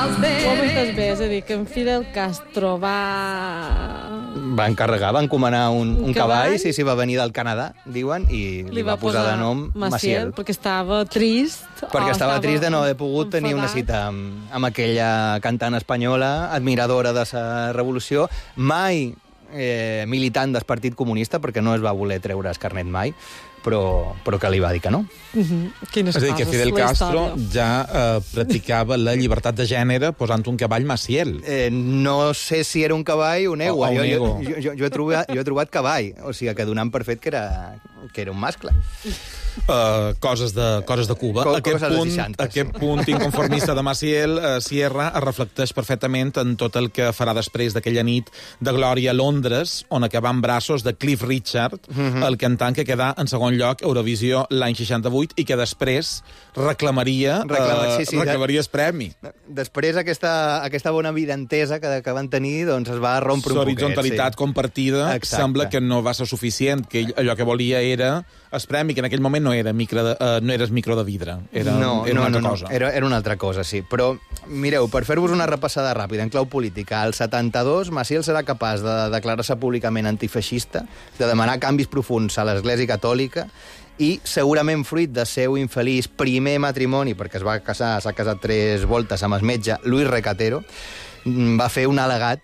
moltes bé, és a dir, que en Fidel Castro va encarregar, va encomanar un cavall, sí, va venir del Canadà, diuen, i li va posar de nom Maciel. Perquè estava trist. Perquè estava trist de no haver pogut tenir una cita amb aquella cantant espanyola, admiradora de la revolució, mai militant del Partit Comunista, perquè no es va voler treure el carnet mai, però que li va dir que no. Quines és a dir, que Fidel Castro història. ja practicava la llibertat de gènere posant un cavall Maciel. No sé si era un cavall o un egua. un ego. Jo he trobat cavall, o sigui que donant per fet que era un mascle. Coses de Cuba. Aquest punt inconformista de Maciel Sierra es reflecteix perfectament en tot el que farà després d'aquella nit de glòria a Londres, on acabà en braços de Cliff Richard, el cantant que quedà en segon lloc a Eurovisió l'any 68 i que després reclamaria el premi. Després aquesta bona videntesa que van tenir doncs es va rompre un poquet. L'horizontalitat compartida sembla que no va ser suficient, que allò que volia era el premi, que en aquell moment no era micro de vidre, era una altra cosa. Era una altra cosa, sí. Però, mireu, per fer-vos una repassada ràpida en clau política, al 72 Maciel serà capaç de declarar-se públicament antifeixista, de demanar canvis profunds a l'Església Catòlica i, segurament fruit del seu infeliç primer matrimoni, perquè s'ha casat 3 voltes amb el metge Luis Recatero, va fer un al·legat